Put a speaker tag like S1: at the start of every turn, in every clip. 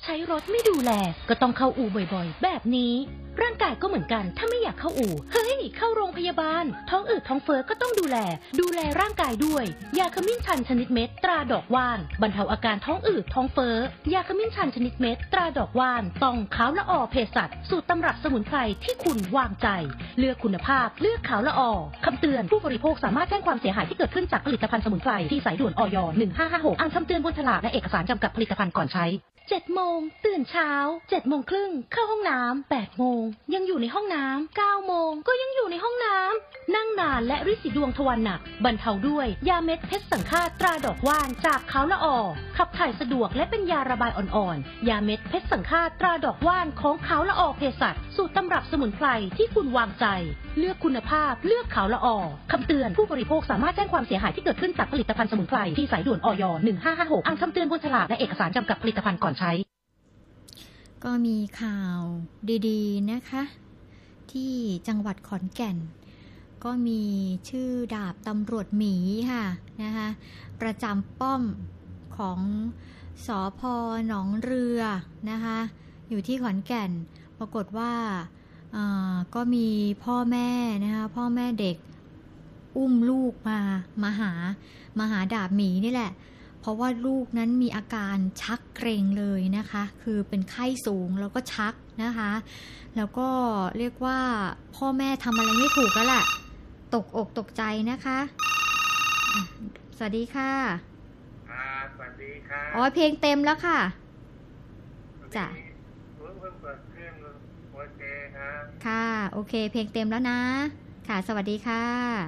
S1: ใช้รถไม่ดูแลก็ต้องเข้าอู่บ่อยๆแบบนี้ร่างกายก็เหมือนกันถ้าไม่อยากเข้าอู่เฮ้ยเข้าโรงพยาบาลท้องอืดท้องเฟ้อก็ต้องดูแลร่างกายด้วยยาขมิ้นชันชนิดเม็ดตราดอกว่านบรรเทาอาการท้องอืดท้องเฟ้อยาขมิ้นชันชนิดเม็ดตราดอกว่านต้องขาวละออเภสัชสูตรตำรับสมุนไพรที่คุณวางใจเลือกคุณภาพเลือกขาวละออคำเตือนผู้บริโภคสามารถแจ้งความเสียหายที่เกิดขึ้นจากผลิตภัณฑ์สมุนไพรที่สายด่วนอย 1556อ่านคำเตือนบนฉลากและเอกสารจำกัดผลิตภัณฑ์ก่อนใช้7 โมงตื่นเช้า7 โมงครึ่งเข้าห้องน้ำ8 โมงยังอยู่ในห้องน้ำ9 โมงก็ยังอยู่ในห้องน้ำนั่งนานและริดสีดวงทวารหนักบรรเทาด้วยยาเม็ดเพชรสังฆาตราดอกว่านจากขาวละออขับถ่ายสะดวกและเป็นยาระบายอ่อนๆยาเม็ดเพชรสังฆาตราดอกว่านของขาวละออเภสัชสูตรตำรับสมุนไพรที่คุณวางใจเลือกคุณภาพเลือกขาวละออคำเตือนผู้บริโภคสามารถแจ้งความเสียหายที่เกิดขึ้นจากผลิตภัณฑ์สมุนไพรที่สายด่วนอย 1556อ่านคำเตือนบนฉลากและเอกสารจำกัดผลิตภัณฑ์ก่อนใช้
S2: ก็มีข่าวดีๆนะคะที่จังหวัดขอนแก่นก็มีชื่อดาบตำรวจหมีค่ะนะคะประจำป้อมของสภ.หนองเรือนะคะอยู่ที่ขอนแก่นปรากฏว่าก็มีพ่อแม่นะคะพ่อแม่เด็กอุ้มลูกมาหาดาบหมีนี่แหละเพราะว่าลูกนั้นมีอาการชักเกร็งเลยนะคะคือเป็นไข้สูงแล้วก็ชักนะคะแล้วก็เรียกว่าพ่อแม่ทำอะไรไม่ถูกแล้วแหละตกอกตกใจนะคะสวัสดีค่ะ
S3: สวัสดีค่ะ
S2: อ๋อเพลงเต็มแล้วค่ะจ้ะ
S3: เพิ่งเปิดเครื่องโอเคครับ
S2: ค่ะโอเคเพลงเต็มแล้วนะค่ะสวัสดีค่ะ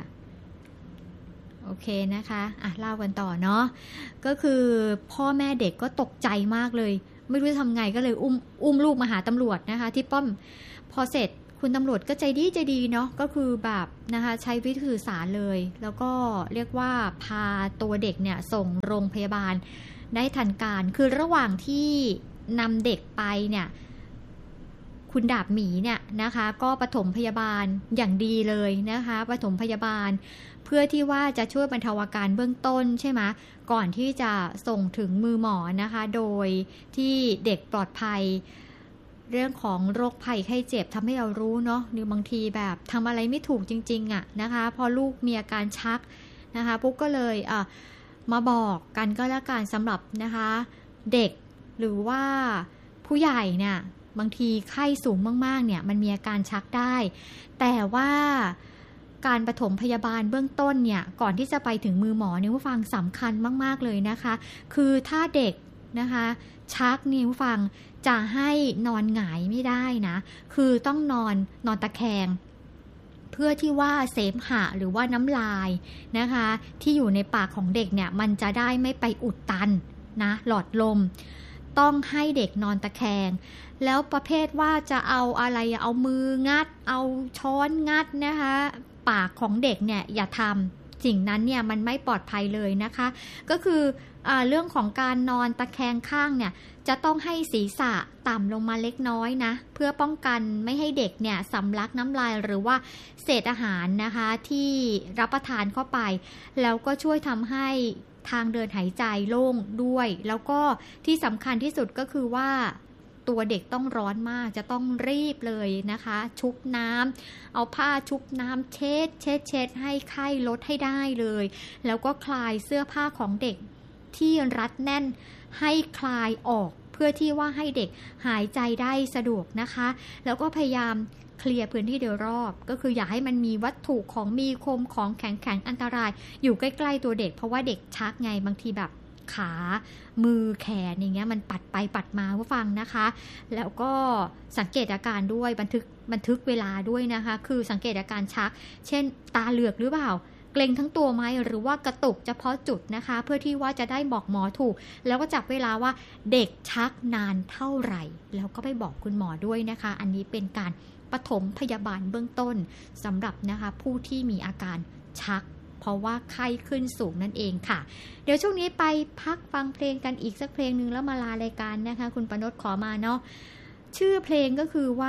S2: โอเคนะคะเล่ากันต่อเนาะก็คือพ่อแม่เด็กก็ตกใจมากเลยไม่รู้จะทำไงก็เลยอุ้มลูกมาหาตำรวจนะคะที่ป้อมพอเสร็จคุณตำรวจก็ใจดีเนาะก็คือแบบนะคะใช้วิธีสื่อสารเลยแล้วก็เรียกว่าพาตัวเด็กเนี่ยส่งโรงพยาบาลได้ทันการคือระหว่างที่นำเด็กไปเนี่ยคุณดาบหมีเนี่ยนะคะก็ปฐมพยาบาลอย่างดีเลยนะคะปฐมพยาบาลเพื่อที่ว่าจะช่วยบรรเทาอาการเบื้องต้นใช่ไหมก่อนที่จะส่งถึงมือหมอนะคะโดยที่เด็กปลอดภัยเรื่องของโรคภัยไข้เจ็บทำให้เรารู้เนาะหรือบางทีแบบทำอะไรไม่ถูกจริงๆนะคะพอลูกมีอาการชักนะคะปุ๊กก็เลยมาบอกกันก็แล้วกันสำหรับนะคะเด็กหรือว่าผู้ใหญ่เนี่ยบางทีไข้สูงมากๆเนี่ยมันมีอาการชักได้แต่ว่าการปฐมพยาบาลเบื้องต้นเนี่ยก่อนที่จะไปถึงมือหมอเนี่ยผู้ฟังสำคัญมากๆเลยนะคะคือถ้าเด็กนะคะชักนิ้วฟังจะให้นอนหงายไม่ได้นะคือต้องนอนตะแคงเพื่อที่ว่าเสมหะหรือว่าน้ำลายนะคะที่อยู่ในปากของเด็กเนี่ยมันจะได้ไม่ไปอุดตันนะหลอดลมต้องให้เด็กนอนตะแคงแล้วประเภทว่าจะเอาอะไรเอามืองัดเอาช้อนงัดนะคะปากของเด็กเนี่ยอย่าทำสิ่งนั้นเนี่ยมันไม่ปลอดภัยเลยนะคะก็คือเรื่องของการนอนตะแคงข้างเนี่ยจะต้องให้ศีรษะต่ำลงมาเล็กน้อยนะเพื่อป้องกันไม่ให้เด็กเนี่ยสำลักน้ำลายหรือว่าเศษอาหารนะคะที่รับประทานเข้าไปแล้วก็ช่วยทำให้ทางเดินหายใจโล่งด้วยแล้วก็ที่สำคัญที่สุดก็คือว่าตัวเด็กต้องร้อนมากจะต้องรีบเลยนะคะชุบน้ำเอาผ้าชุบน้ำเช็ดให้ไข้ลดให้ได้เลยแล้วก็คลายเสื้อผ้าของเด็กที่รัดแน่นให้คลายออกเพื่อที่ว่าให้เด็กหายใจได้สะดวกนะคะแล้วก็พยายามเคลียร์พื้นที่โดยรอบก็คืออย่าให้มันมีวัตถุของมีคมของแข็งอันตรายอยู่ใกล้ๆตัวเด็กเพราะว่าเด็กชักไงบางทีแบบขามือแขนอย่างเงี้ยมันปัดไปปัดมาผู้ฟังนะคะแล้วก็สังเกตอาการด้วยบันทึกเวลาด้วยนะคะคือสังเกตอาการชักเช่นตาเหลือกหรือเปล่าเกร็งทั้งตัวไหมหรือว่ากระตุกเฉพาะจุดนะคะเพื่อที่ว่าจะได้บอกหมอถูกแล้วก็จับเวลาว่าเด็กชักนานเท่าไหร่แล้วก็ไปบอกคุณหมอด้วยนะคะอันนี้เป็นการปฐมพยาบาลเบื้องต้นสำหรับนะคะผู้ที่มีอาการชักเพราะว่าไข้ขึ้นสูงนั่นเองค่ะเดี๋ยวช่วงนี้ไปพักฟังเพลงกันอีกสักเพลงนึงแล้วมาลารายการนะคะคุณปนชขอมาเนาะชื่อเพลงก็คือว่า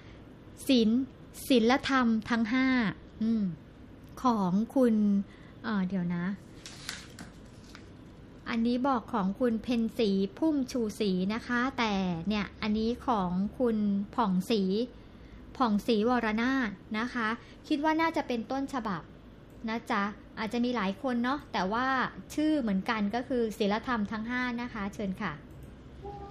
S2: ศีลธรรมทั้ง5ของคุณเดี๋ยวนะอันนี้บอกของคุณเพ็ญศรีพุ่มชูศรีนะคะ แต่เนี่ยอันนี้ของคุณผ่องศรีวรนาถนะคะ คิดว่าน่าจะเป็นต้นฉบับนะจ๊ะอาจจะมีหลายคนเนาะแต่ว่าชื่อเหมือนกันก็คือศีลธรรมทั้ง5นะคะเชิญค่ะ